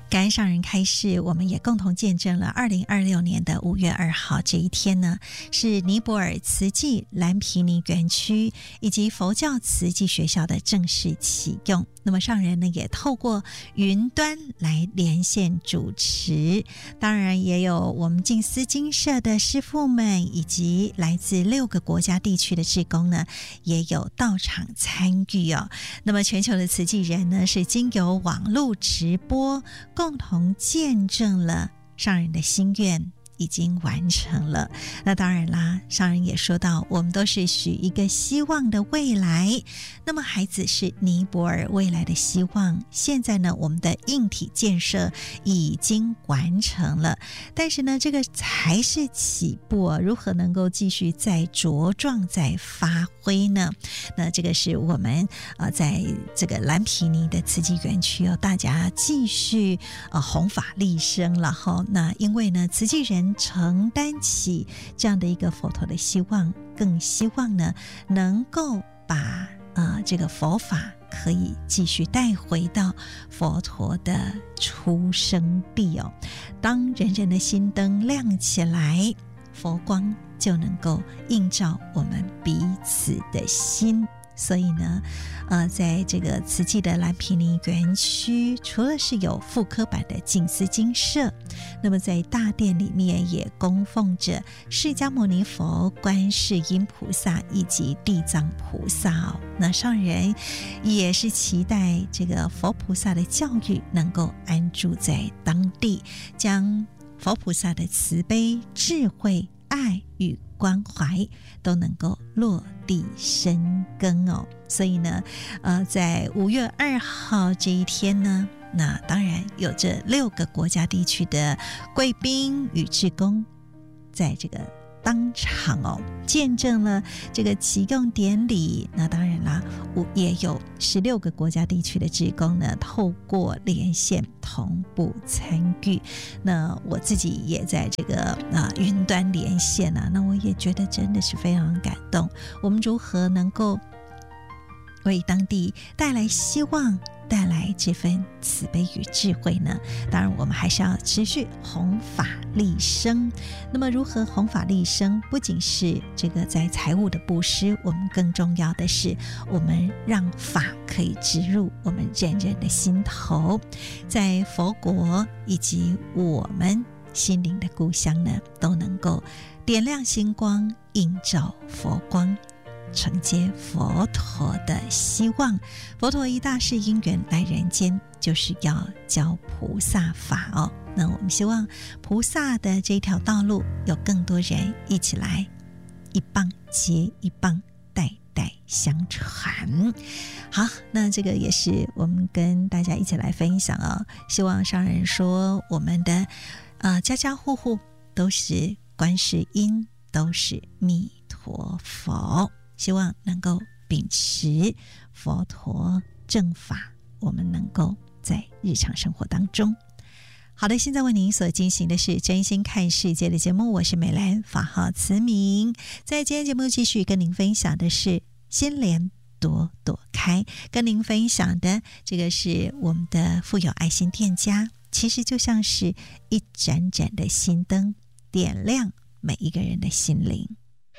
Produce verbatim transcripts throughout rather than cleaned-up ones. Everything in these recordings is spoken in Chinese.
感恩上人开示，我们也共同见证了二零二六年的五月二号这一天呢，是尼泊尔慈济蓝毗尼园区以及佛教慈济学校的正式启用。那么上人呢也透过云端来连线主持，当然也有我们静思精舍的师父们以及来自六个国家地区的志工呢也有到场参与哦。那么全球的慈济人呢是经由网络直播共同见证了上人的心愿已经完成了。那当然啦，上人也说到，我们都是许一个希望的未来，那么孩子是尼泊尔未来的希望。现在呢，我们的硬体建设已经完成了，但是呢，这个才是起步啊，如何能够继续再茁壮再发挥呢？那这个是我们呃在这个蓝毗尼的慈济园区哦，大家继续呃弘法利生了哈。那因为呢，慈济人承担起这样的一个佛陀的希望，更希望呢能够把呃这个佛法可以继续带回到佛陀的出生地哦。当人人的心灯亮起来，佛光就能够映照我们彼此的心。所以呢呃，在这个慈济的蓝毗尼园区，除了是有复刻版的静思精舍，那么在大殿里面也供奉着释迦牟尼佛、观世音菩萨以及地藏菩萨哦。那上人也是期待这个佛菩萨的教育能够安住在当地，将佛菩萨的慈悲、智慧、爱与关怀都能够落地生根哦。所以呢呃，在五月二号这一天呢，那当然有这六个国家地区的贵宾与志工在这个当场哦，见证了这个启用典礼。那当然啦，也有十六个国家地区的志工呢，透过连线同步参与。那我自己也在这个啊云端连线啊，那我也觉得真的是非常感动。我们如何能够为当地带来希望，带来这份慈悲与智慧呢？当然我们还是要持续弘法利生。那么如何弘法利生，不仅是这个在财务的布施，我们更重要的是我们让法可以植入我们人人的心头，在佛国以及我们心灵的故乡呢，都能够点亮星光，映照佛光，承接佛陀的希望。佛陀一大世因缘来人间，就是要教菩萨法哦。那我们希望菩萨的这条道路有更多人一起来，一棒接一棒，代代相传。好，那这个也是我们跟大家一起来分享哦。希望上人说，我们的呃家家户户都是观世音，都是弥陀佛。希望能够秉持佛陀正法，我们能够在日常生活当中。好的，现在为您所进行的是真心看世界的节目，我是美兰，法号慈明。在今天节目继续跟您分享的是心莲朵朵开，跟您分享的这个是我们的富有爱心店家，其实就像是一盏盏的心灯，点亮每一个人的心灵。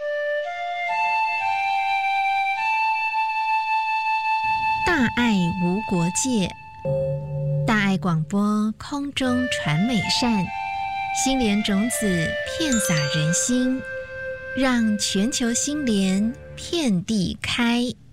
大爱无国界，大爱广播空中传美善，心莲种子遍洒人心，让全球心莲遍地开。